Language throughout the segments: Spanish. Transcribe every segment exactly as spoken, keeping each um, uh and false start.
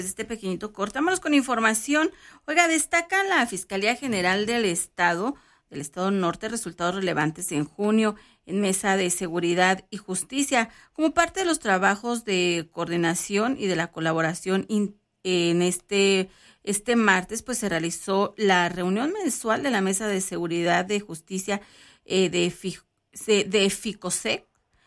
Este pequeñito corte. Vámonos con información. Oiga, destaca la Fiscalía General del Estado, del Estado Norte, resultados relevantes en junio en Mesa de Seguridad y Justicia, como parte de los trabajos de coordinación y de la colaboración in, en este, este martes, pues se realizó la reunión mensual de la Mesa de Seguridad de Justicia eh, de, FIJ, de FICOSEC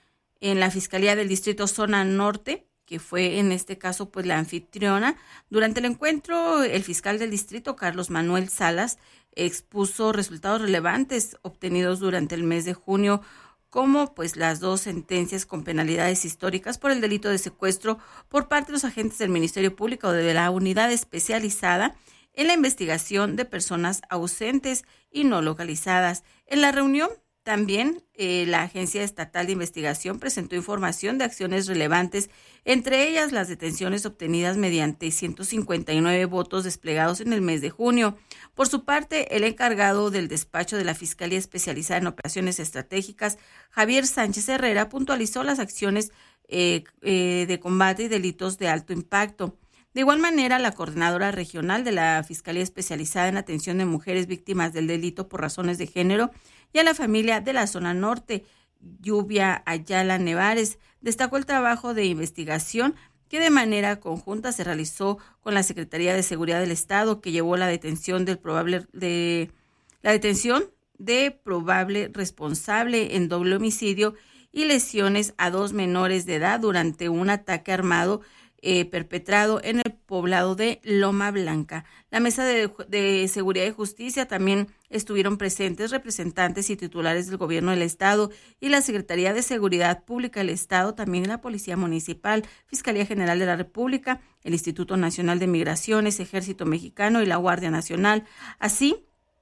en la Fiscalía del Distrito Zona Norte, que fue en este caso pues la anfitriona. Durante el encuentro, el fiscal del distrito, Carlos Manuel Salas, expuso resultados relevantes obtenidos durante el mes de junio, como pues las dos sentencias con penalidades históricas por el delito de secuestro por parte de los agentes del Ministerio Público o de la unidad especializada en la investigación de personas ausentes y no localizadas. En la reunión, también eh, la Agencia Estatal de Investigación presentó información de acciones relevantes, entre ellas las detenciones obtenidas mediante ciento cincuenta y nueve votos desplegados en el mes de junio. Por su parte, el encargado del despacho de la Fiscalía Especializada en Operaciones Estratégicas, Javier Sánchez Herrera, puntualizó las acciones eh, eh, de combate y delitos de alto impacto. De igual manera, la coordinadora regional de la Fiscalía Especializada en Atención de Mujeres Víctimas del Delito por Razones de Género y a la familia de la Zona Norte, Lluvia Ayala Nevares, destacó el trabajo de investigación que de manera conjunta se realizó con la Secretaría de Seguridad del Estado, que llevó la detención del probable de la detención de probable responsable en doble homicidio y lesiones a dos menores de edad durante un ataque armado Eh, perpetrado en el poblado de Loma Blanca. La Mesa de, de Seguridad y Justicia también estuvieron presentes representantes y titulares del Gobierno del Estado y la Secretaría de Seguridad Pública del Estado, también la Policía Municipal, Fiscalía General de la República, el Instituto Nacional de Migraciones, Ejército Mexicano y la Guardia Nacional, así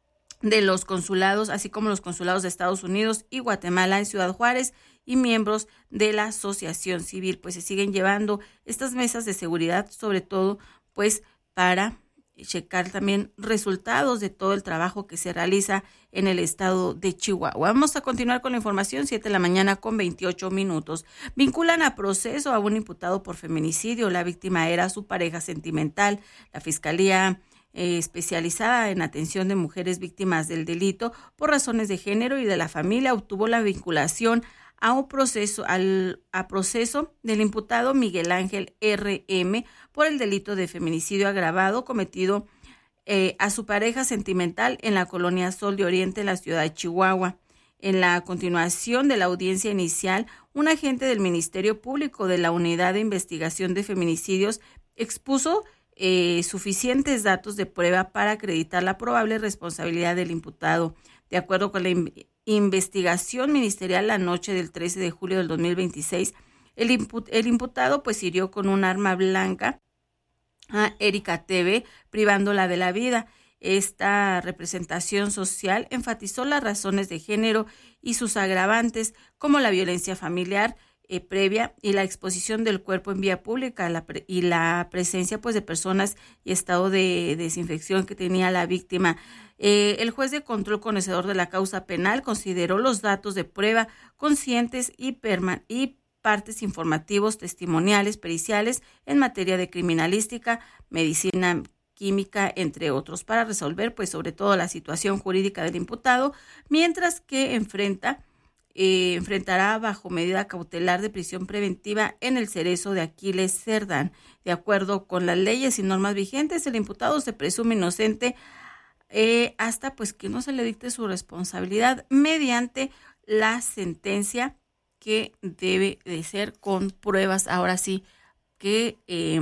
de los consulados, así como los consulados de Estados Unidos y Guatemala en Ciudad Juárez, y miembros de la asociación civil. Pues se siguen llevando estas mesas de seguridad, sobre todo pues para checar también resultados de todo el trabajo que se realiza en el estado de Chihuahua. Vamos a continuar con la información, siete de la mañana con veintiocho minutos. Vinculan a proceso a un imputado por feminicidio. La víctima era su pareja sentimental. La Fiscalía Eh, especializada en atención de mujeres víctimas del delito por razones de género y de la familia obtuvo la vinculación a un proceso al a proceso del imputado Miguel Ángel R M por el delito de feminicidio agravado cometido eh, a su pareja sentimental en la colonia Sol de Oriente en la ciudad de Chihuahua. En la continuación de la audiencia inicial, un agente del Ministerio Público de la Unidad de Investigación de Feminicidios expuso Eh, suficientes datos de prueba para acreditar la probable responsabilidad del imputado. De acuerdo con la in- investigación ministerial, la noche del trece de julio del dos mil veintiséis, el, imput- el imputado pues hirió con un arma blanca a Erika T V, privándola de la vida. Esta representación social enfatizó las razones de género y sus agravantes, como la violencia familiar Eh, previa y la exposición del cuerpo en vía pública la pre- y la presencia pues de personas y estado de, de desinfección que tenía la víctima. Eh, el juez de control conocedor de la causa penal consideró los datos de prueba conscientes y, perma- y partes informativos, testimoniales, periciales en materia de criminalística, medicina química, entre otros, para resolver pues sobre todo la situación jurídica del imputado, mientras que enfrenta Eh, enfrentará bajo medida cautelar de prisión preventiva en el Cerezo de Aquiles Cerdán. De acuerdo con las leyes y normas vigentes, el imputado se presume inocente eh, hasta pues que no se le dicte su responsabilidad mediante la sentencia, que debe de ser con pruebas ahora sí que eh,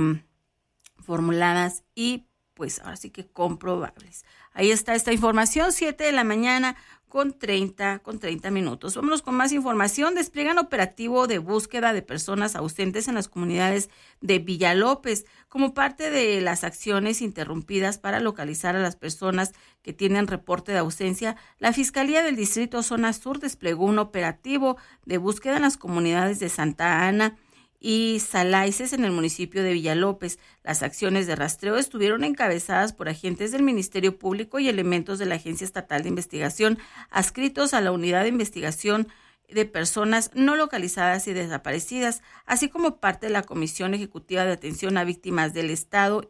formuladas y pues ahora sí que comprobables. Ahí está esta información, siete de la mañana con treinta, con treinta minutos. Vámonos con más información. Despliegan operativo de búsqueda de personas ausentes en las comunidades de Villalópez como parte de las acciones interrumpidas para localizar a las personas que tienen reporte de ausencia. La Fiscalía del Distrito Zona Sur desplegó un operativo de búsqueda en las comunidades de Santa Ana y Salaices en el municipio de Villalópez. Las acciones de rastreo estuvieron encabezadas por agentes del Ministerio Público y elementos de la Agencia Estatal de Investigación adscritos a la Unidad de Investigación de Personas No Localizadas y Desaparecidas, así como parte de la Comisión Ejecutiva de Atención a Víctimas del Estado